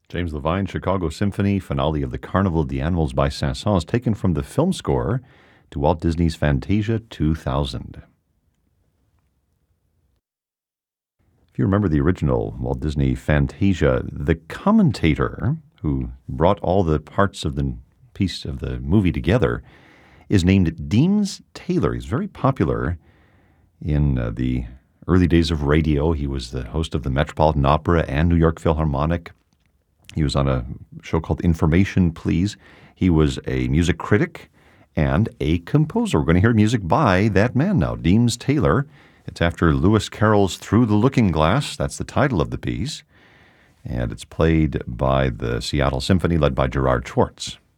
James Levine, Chicago Symphony, finale of the Carnival of the Animals by Saint-Saëns, taken from the film score to Walt Disney's Fantasia 2000. If you remember the original Walt Disney Fantasia, the commentator who brought all the parts of the piece of the movie together is named Deems Taylor. He's very popular in the early days of radio. He was the host of the Metropolitan Opera and New York Philharmonic. He was on a show called Information Please. He was a music critic and a composer. We're going to hear music by that man now, Deems Taylor. It's after Lewis Carroll's Through the Looking Glass. That's the title of the piece. And it's played by the Seattle Symphony, led by Gerard Schwartz.